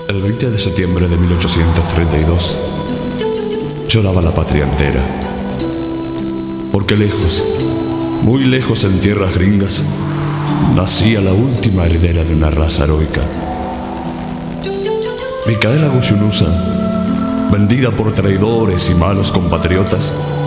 El 20 de septiembre de 1832 lloraba la patria entera, porque lejos, muy lejos en tierras gringas, nacía la última heredera de una raza heroica. Micaela Guyunusa, vendida por traidores y malos compatriotas,